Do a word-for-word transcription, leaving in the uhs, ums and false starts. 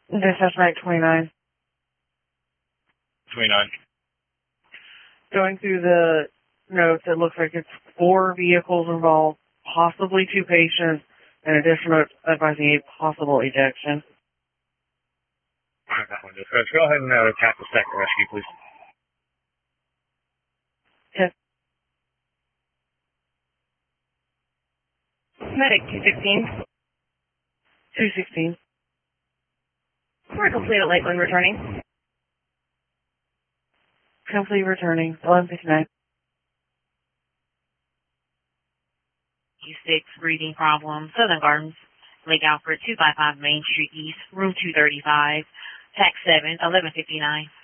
Dispatch Night twenty-nine. twenty-nine. Going through the notes, it looks like it's four vehicles involved, possibly two patients, and additional advising a possible ejection. That one. Dispatch, go ahead and uh, attack the second rescue, please. Yes. Medic two sixteen. two sixteen. We're complete at Lakeland returning. Complete returning. eleven fifty-nine. six, breathing problem, Southern Gardens, Lake Alfred, two five five Main Street East, room two thirty-five, tax seven, eleven fifty-nine.